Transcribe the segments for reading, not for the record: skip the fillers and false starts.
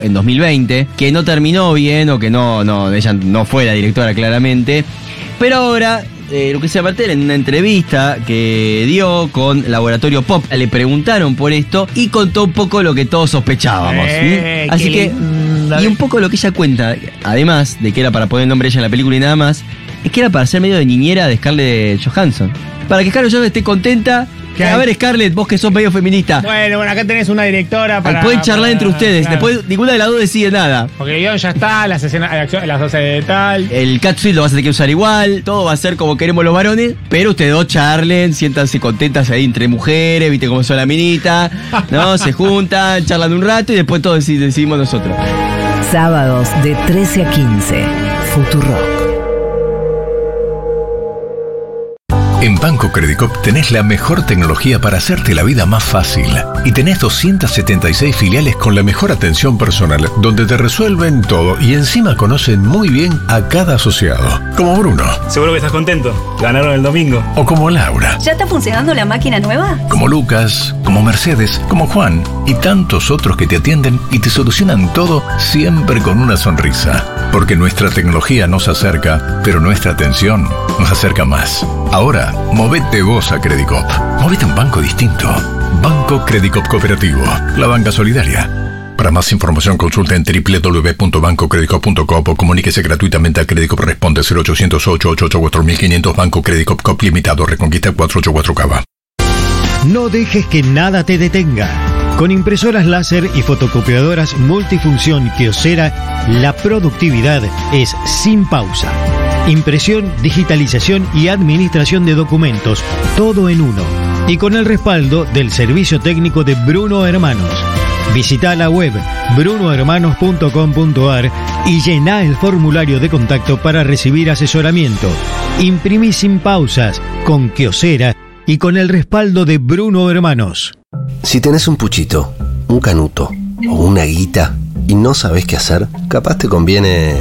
en 2020, que no terminó bien o que ella no fue la directora claramente, pero ahora Lucrecia Martel, en una entrevista que dio con Laboratorio Pop, le preguntaron por esto y contó un poco lo que todos sospechábamos. Así que, y un poco lo que ella cuenta, además de que era para poner el nombre de ella en la película y nada más, es que era para ser medio de niñera de Scarlett Johansson. Para que Scarlett Johansson esté contenta. A ver, Scarlett, vos que sos medio feminista. Bueno, acá tenés una directora para... Pueden charlar entre ustedes, claro. Después ninguna de las dos decide nada. Porque el guión ya está, las escenas, las 12 de tal. El catsuit lo vas a tener que usar igual, todo va a ser como queremos los varones, pero ustedes dos charlen, siéntanse contentas ahí entre mujeres, viste cómo son la minita, ¿no? Se juntan, charlan un rato y después todos decidimos nosotros. Sábados de 13 a 15, Futurock. En Banco Credicop tenés la mejor tecnología para hacerte la vida más fácil. Y tenés 276 filiales con la mejor atención personal, donde te resuelven todo y encima conocen muy bien a cada asociado. Como Bruno. Seguro que estás contento. Ganaron el domingo. O como Laura. ¿Ya está funcionando la máquina nueva? Como Lucas, como Mercedes, como Juan y tantos otros que te atienden y te solucionan todo siempre con una sonrisa. Porque nuestra tecnología nos acerca, pero nuestra atención nos acerca más. Ahora, movete vos a Credicop. Movete a un banco distinto. Banco Credicop Cooperativo. La banca solidaria. Para más información consulta en www.bancocredicop.com o comuníquese gratuitamente a Credicop. Responde 0800-888-4500. Banco Credicop Cop Limitado. Reconquista 484 Cava. No dejes que nada te detenga. Con impresoras láser y fotocopiadoras multifunción Kyocera, la productividad es sin pausa. Impresión, digitalización y administración de documentos, todo en uno. Y con el respaldo del servicio técnico de Bruno Hermanos. Visita la web brunohermanos.com.ar y llená el formulario de contacto para recibir asesoramiento. Imprimí sin pausas, con Kyocera y con el respaldo de Bruno Hermanos. Si tenés un puchito, un canuto o una guita y no sabés qué hacer, capaz te conviene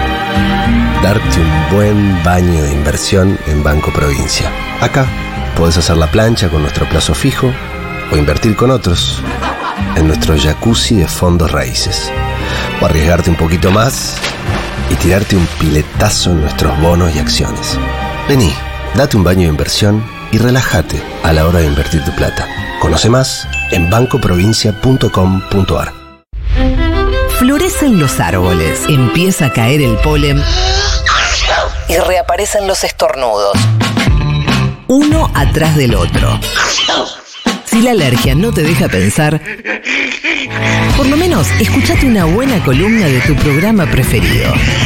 darte un buen baño de inversión en Banco Provincia. Acá podés hacer la plancha con nuestro plazo fijo o invertir con otros en nuestro jacuzzi de fondos raíces. O arriesgarte un poquito más y tirarte un piletazo en nuestros bonos y acciones. Vení, date un baño de inversión y relájate a la hora de invertir tu plata. Conoce más en bancoprovincia.com.ar. Florecen los árboles, empieza a caer el polen y reaparecen los estornudos, uno atrás del otro. Si la alergia no te deja pensar, por lo menos escúchate una buena columna de tu programa preferido.